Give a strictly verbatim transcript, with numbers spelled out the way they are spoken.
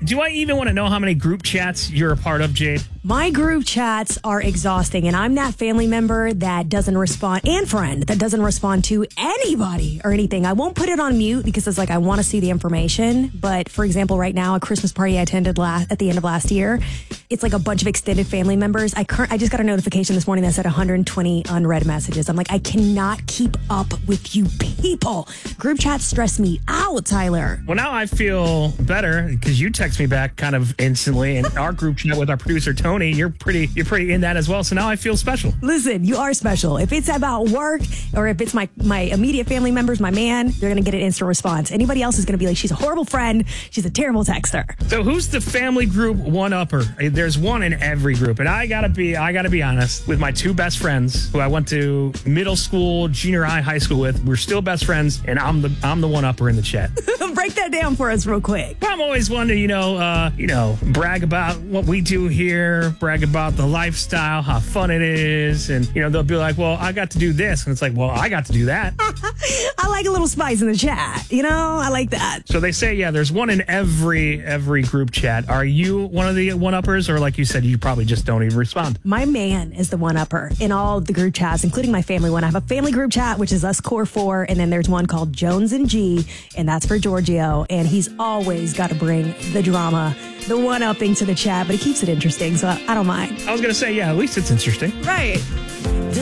do I even want to know how many group chats you're a part of, Jade? My group chats are exhausting, and I'm that family member that doesn't respond, and friend that doesn't respond to anybody or anything. I won't put it on mute because it's like I want to see the information. But for example, right now, a Christmas party I attended last, at the end of last year, it's like a bunch of extended family members. I cur- I just got a notification this morning that said one hundred twenty unread messages. I'm like, I cannot keep up with you people. Group chats stress me out, Tyler. Well, now I feel better because you text me back kind of instantly, and our group chat with our producer Tony, you're pretty you're pretty in that as well. So now I feel special. Listen, you are special. If it's about work or if it's my my immediate family members, my man, you're gonna get an instant response. Anybody else is gonna be like, she's a horrible friend. She's a terrible texter. So who's the family group one upper? There's one in every group, and I gotta be I gotta be honest with my two best friends who I went to middle school, junior high, high school with. We're still best friends, and I'm the I'm the one upper in the chat. Break that down for us real quick. I'm always one to, you know, uh, you know, brag about what we do here, brag about the lifestyle, how fun it is. And, you know, they'll be like, well, I got to do this. And it's like, well, I got to do that. I like a little spice in the chat. You know, I like that. So they say, yeah, there's one in every every group chat. Are you one of the one-uppers? Or like you said, you probably just don't even respond? My man is the one-upper in all of the group chats, including my family one. I have a family group chat, which is us core four. And then there's one called Jones and G, and that's for Giorgio. And he's always got to bring the drama, the one-upping to the chat, but he keeps it interesting, so I, I don't mind. I was going to say, yeah, at least it's interesting. Right.